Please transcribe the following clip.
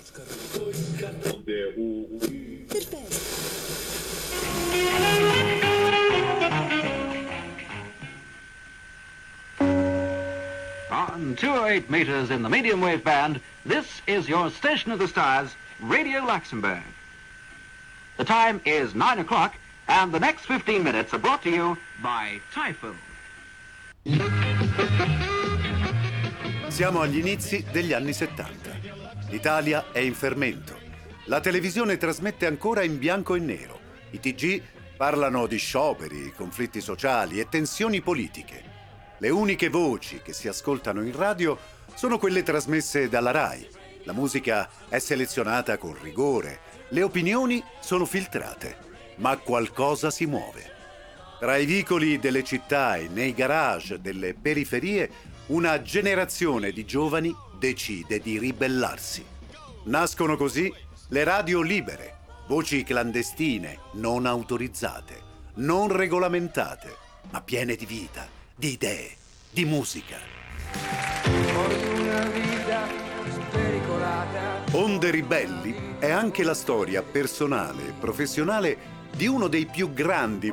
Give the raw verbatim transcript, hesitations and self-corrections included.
On two oh eight meters in the medium wave band, this is your Station of the Stars, Radio Luxembourg. The time is nine o'clock, and the next fifteen minutes are brought to you by Typhoon. Siamo agli inizi degli anni settanta. L'Italia è in fermento. La televisione trasmette ancora in bianco e nero. I T G parlano di scioperi, conflitti sociali e tensioni politiche. Le uniche voci che si ascoltano in radio sono quelle trasmesse dalla RAI. La musica è selezionata con rigore, le opinioni sono filtrate, ma qualcosa si muove. Tra i vicoli delle città e nei garage delle periferie, una generazione di giovani decide di ribellarsi. Nascono così le radio libere, voci clandestine, non autorizzate, non regolamentate, ma piene di vita, di idee, di musica. Onde Ribelli è anche la storia personale e professionale di uno dei più grandi